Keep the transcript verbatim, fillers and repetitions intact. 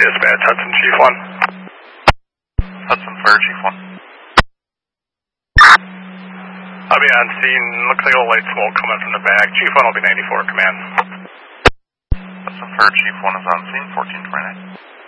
Dispatch, Hudson Chief one. Hudson Fire Chief one. I'll be on scene. Looks like a light smoke coming from the back. Chief one will be ninety-four, command. Hudson Fire Chief one is on scene, fourteen twenty-nine.